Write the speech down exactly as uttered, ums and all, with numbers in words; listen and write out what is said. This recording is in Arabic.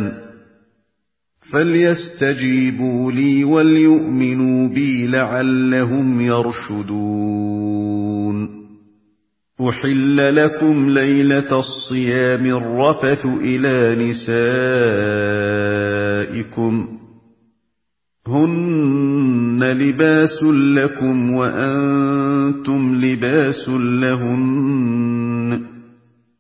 الصيام فليستجيبوا لي وليؤمنوا بي لعلهم يرشدون أحل لكم ليلة الصيام الرفث إلى نسائكم هن لباس لكم وأنتم لباس لهن